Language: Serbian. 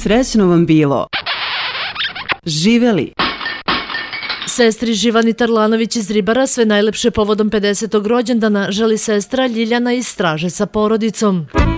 Srećno vam bilo. Živeli. Sestri Živani Tarlanović iz Ribara sve najlepše povodom 50. rođendana želi sestra Ljiljana iz Straže sa porodicom.